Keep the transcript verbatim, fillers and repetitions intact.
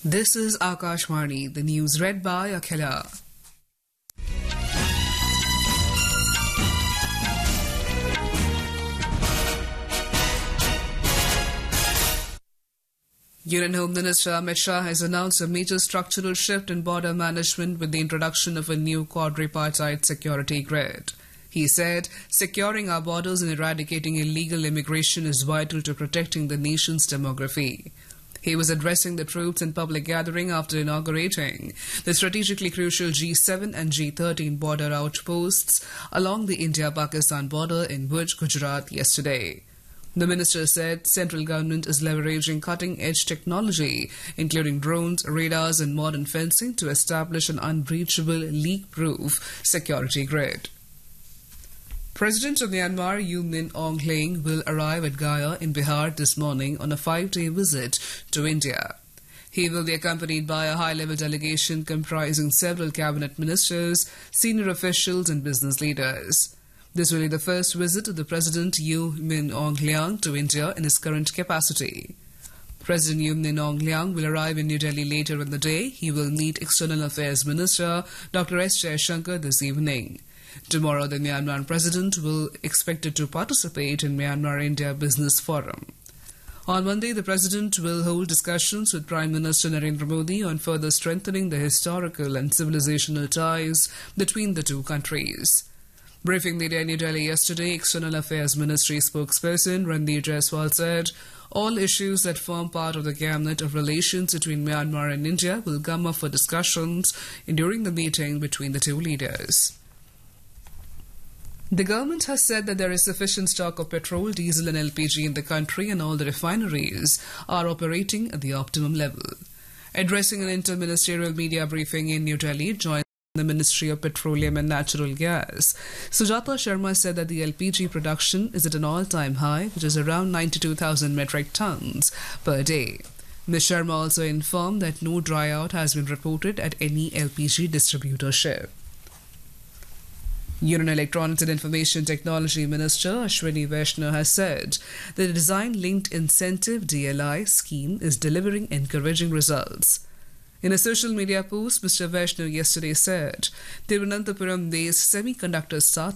This is Akashvani, the news read by Akhila. Union Home Minister Amit Shah has announced a major structural shift in border management with the introduction of a new quadripartite security grid. He said, securing our borders and eradicating illegal immigration is vital to protecting the nation's demography. He was addressing the troops in public gathering after inaugurating the strategically crucial G seven and G thirteen border outposts along the India-Pakistan border in Bhuj, Gujarat yesterday. The minister said central government is leveraging cutting-edge technology, including drones, radars and modern fencing to establish an unbreachable, leak-proof security grid. President of Myanmar, U Min Aung Hlaing, will arrive at Gaya in Bihar this morning on a five-day visit to India. He will be accompanied by a high-level delegation comprising several cabinet ministers, senior officials and business leaders. This will be the first visit of the President U Min Aung Hlaing to India in his current capacity. President U Min Aung Hlaing will arrive in New Delhi later in the day. He will meet External Affairs Minister Doctor S. Jaishankar this evening. Tomorrow, the Myanmar President will expected to participate in Myanmar-India Business Forum. On Monday, the President will hold discussions with Prime Minister Narendra Modi on further strengthening the historical and civilizational ties between the two countries. Briefing media in New Delhi yesterday, External Affairs Ministry spokesperson Ranveer Jaiswal said all issues that form part of the gamut of relations between Myanmar and India will come up for discussions during the meeting between the two leaders. The government has said that there is sufficient stock of petrol, diesel and L P G in the country and all the refineries are operating at the optimum level. Addressing an inter-ministerial media briefing in New Delhi, joined the Ministry of Petroleum and Natural Gas, Sujata Sharma said that the L P G production is at an all-time high, which is around ninety-two thousand metric tons per day. Miz Sharma also informed that no dry-out has been reported at any L P G distributorship. Union Electronics and Information Technology Minister Ashwini Vaishnaw has said that the Design-Linked Incentive D L I scheme is delivering encouraging results. In a social media post, Mister Vaishnaw yesterday said Thiruvananthapuram-based semiconductor startup